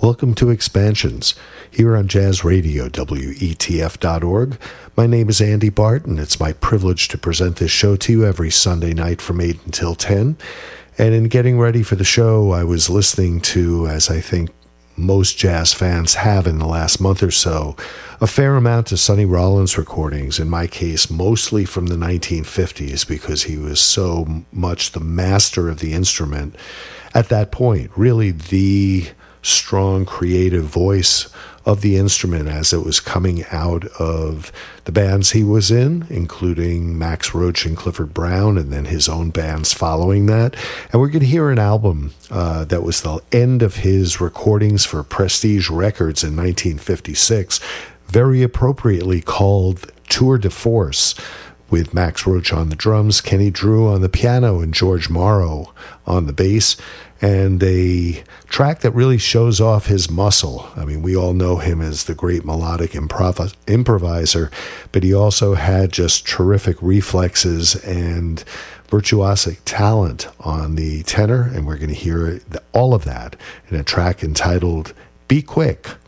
Welcome to Expansions, here on Jazz Radio, WETF.org. My name is Andy Barton. It's my privilege to present this show to you every Sunday night from 8 until 10. And in getting ready for the show, I was listening to, as I think most jazz fans have in the last month or so, a fair amount of Sonny Rollins recordings, in my case, mostly from the 1950s, because he was so much the master of the instrument at that point, really the strong creative voice of the instrument as it was coming out of the bands he was in, including Max Roach and Clifford Brown, and then his own bands following that. And we're going to hear an album that was the end of his recordings for Prestige Records in 1956, very appropriately called Tour de Force, with Max Roach on the drums, Kenny Drew on the piano, and George Morrow on the bass. And a track that really shows off his muscle. I mean, we all know him as the great melodic improviser, but he also had just terrific reflexes and virtuosic talent on the tenor, and we're going to hear all of that in a track entitled Be Quick.